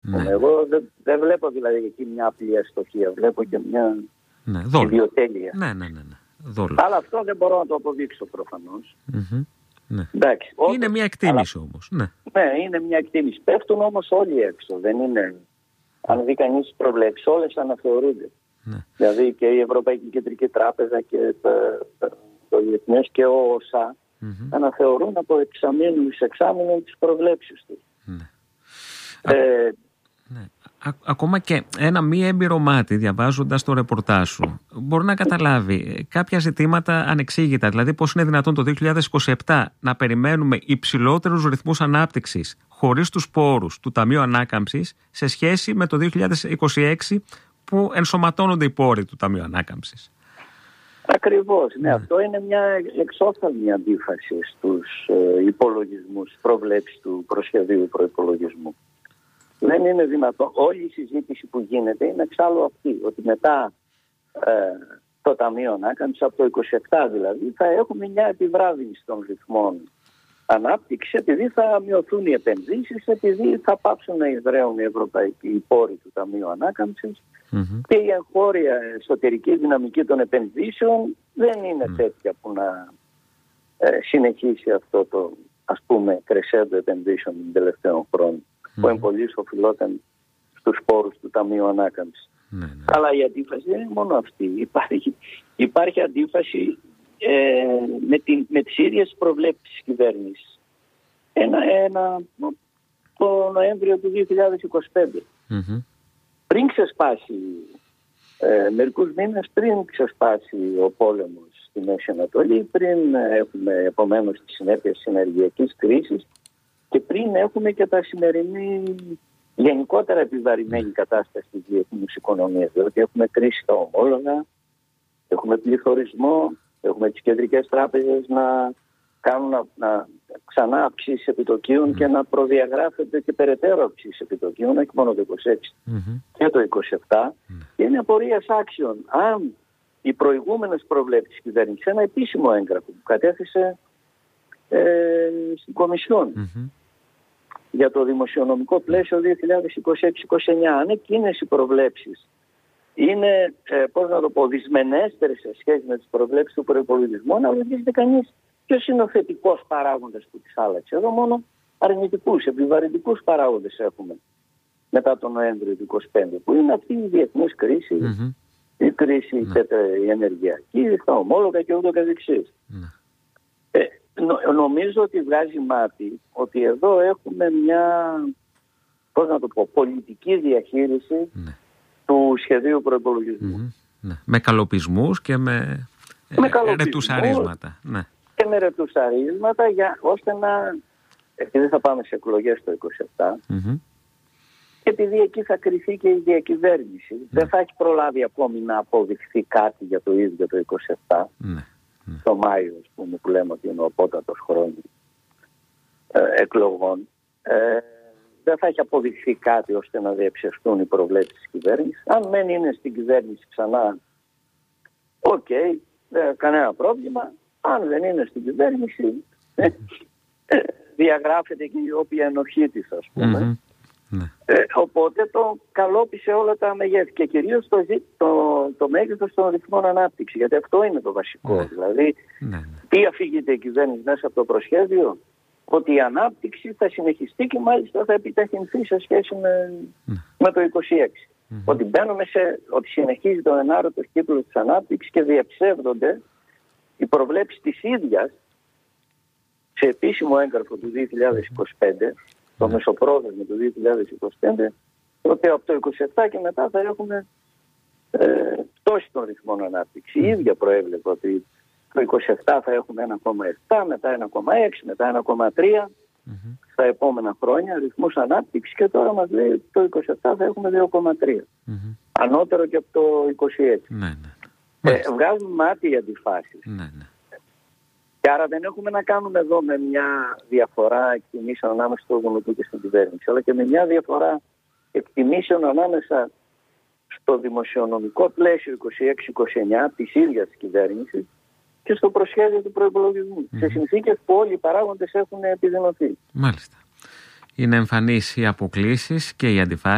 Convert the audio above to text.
Ναι. Εγώ δεν βλέπω δηλαδή εκεί μια απλή αστοχία, βλέπω και μια ιδιοτέλεια. Ναι. Δόλο. Αλλά αυτό δεν μπορώ να το αποδείξω προφανώς. Ναι. Εντάξει, είναι μια εκτίμηση όμως. Ναι, είναι μια εκτίμηση. Πέφτουν όμως όλοι έξω. Δεν είναι. Αν δει κανείς τις προβλέψεις, όλες αναθεωρούνται. Ναι. Δηλαδή και η Ευρωπαϊκή Κεντρική Τράπεζα και το Διεθνές και ο ΩΣΑ αναθεωρούν από εξαμήνου σε εξάμηνο τις προβλέψεις τους. Ναι. Ακόμα και ένα μη έμπειρο μάτι, διαβάζοντας το ρεπορτάζ σου, μπορεί να καταλάβει κάποια ζητήματα ανεξήγητα. Δηλαδή, πώς είναι δυνατόν το 2027 να περιμένουμε υψηλότερους ρυθμούς ανάπτυξης χωρίς τους πόρους του Ταμείου Ανάκαμψης σε σχέση με το 2026 που ενσωματώνονται οι πόροι του Ταμείου Ανάκαμψης. Ακριβώς. Ναι, αυτό είναι μια εξόφθαλμη αντίφαση στους υπολογισμούς, προβλέψεις του προσχεδίου προϋπολογισμού. Δεν είναι δυνατόν. Όλη η συζήτηση που γίνεται είναι εξάλλου αυτή, ότι μετά το Ταμείο Ανάκαμψης, από το 27 δηλαδή, θα έχουμε μια επιβράδυνση των ρυθμών ανάπτυξη, επειδή θα μειωθούν οι επενδύσεις, επειδή θα πάψουν να εισραίουν οι ευρωπαϊκοί πόροι του Ταμείου Ανάκαμψης και η εγχώρια εσωτερική δυναμική των επενδύσεων δεν είναι τέτοια που να συνεχίσει αυτό το, ας πούμε, κρεσέντο επενδύσεων των τελευταίων χρόνων, που εμπολής οφειλόταν στους πόρους του Ταμείου Ανάκαμψης. Αλλά η αντίφαση δεν είναι μόνο αυτή. Υπάρχει αντίφαση με τις ίδιες προβλέψεις της κυβέρνησης. Το Νοέμβριο του 2025. Πριν ξεσπάσει, μερικούς μήνες πριν ξεσπάσει ο πόλεμος στη Μέση Ανατολή, πριν έχουμε επομένως τις συνέπειες της ενεργειακής κρίσης και πριν έχουμε και τα σημερινή γενικότερα επιβαρημένη κατάσταση της διεθνούς οικονομίας. Δηλαδή έχουμε κρίση στα ομόλογα, έχουμε πληθωρισμό, έχουμε τις κεντρικές τράπεζες να κάνουν ξανά αυξήσεις επιτοκίων και να προδιαγράφεται και περαιτέρω αυξήσεις επιτοκίων, όχι μόνο το 26 και το 27. Και είναι απορίας άξιων αν οι προηγούμενες προβλέψεις της κυβέρνησης, ένα επίσημο έγγραφο που κατέθεσε στην Κομισιόν για το δημοσιονομικό πλαίσιο 2026-2029, αν εκείνες οι προβλέψεις είναι, δυσμενέστερες σε σχέση με τις προβλέψεις του προϋπολογισμού, να ρωτήσετε κανείς ποιος είναι ο θετικός παράγοντας που τις άλλαξε. Εδώ μόνο αρνητικούς, επιβαρυντικούς παράγοντες έχουμε μετά τον Νοέμβριο του 2025, που είναι αυτή η διεθνής κρίση, η κρίση η ενεργειακή, τα ομόλογα και ούτω καθεξής. Νομίζω ότι βγάζει μάτι ότι εδώ έχουμε μια, πολιτική διαχείριση του σχεδίου προϋπολογισμού. Με καλοπισμούς και με ρετουσαρίσματα. Και με ρετουσαρίσματα ώστε να, επειδή θα πάμε σε εκλογές το 27 και επειδή εκεί θα κριθεί και η διακυβέρνηση, δεν θα έχει προλάβει ακόμη να αποδειχθεί κάτι για το ίδιο το 27. Το Μάιο, ας πούμε, που λέμε ότι είναι ο απότατος χρόνος εκλογών, δεν θα έχει αποδειχθεί κάτι ώστε να διαψευστούν οι προβλέψεις της κυβέρνησης. Αν δεν είναι στην κυβέρνηση ξανά, κανένα πρόβλημα. Αν δεν είναι στην κυβέρνηση, διαγράφεται και η όποια ενοχή της, ας πούμε. Οπότε το καλόπισε όλα τα μεγέθη και κυρίως το μέγεθος των ρυθμών ανάπτυξη, γιατί αυτό είναι το βασικό. Δηλαδή, τι αφήγεται η κυβέρνηση μέσα από το προσχέδιο? Ότι η ανάπτυξη θα συνεχιστεί και μάλιστα θα επιταχυνθεί σε σχέση με το 26. Ότι συνεχίζει ο ενάρρωτος κύκλος της ανάπτυξης και διαψεύδονται οι προβλέψεις της ίδιας σε επίσημο έγγραφο του 2025, το μεσοπρόθεσμο του 2025, ότι από το 27 και μετά θα έχουμε πτώση των ρυθμών ανάπτυξη. Η ίδια προέβλεπε ότι το 27 θα έχουμε 1,7, μετά 1,6, μετά 1,3 στα επόμενα χρόνια ρυθμούς ανάπτυξη, και τώρα μας λέει ότι το 27 θα έχουμε 2,3. Ανώτερο και από το 26. Βγάζουν μάτι οι αντιφάσεις. Και άρα δεν έχουμε να κάνουμε εδώ με μια διαφορά εκτιμήσεων ανάμεσα στο Δουνουτού και στην κυβέρνηση, αλλά και με μια διαφορά εκτιμήσεων ανάμεσα στο δημοσιονομικό πλαίσιο 26-29 της ίδιας της κυβέρνησης και στο προσχέδιο του προϋπολογισμού. Σε συνθήκες που όλοι οι παράγοντες έχουν επιδεινωθεί. Μάλιστα. Είναι εμφανείς οι αποκλίσεις και οι αντιφάσεις.